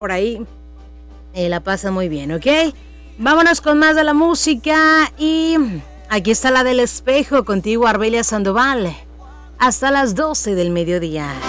por ahí la pasa muy bien, ¿ok? Vámonos con más de la música y aquí está la del espejo contigo, Arbelia Sandoval, hasta las 12 del mediodía.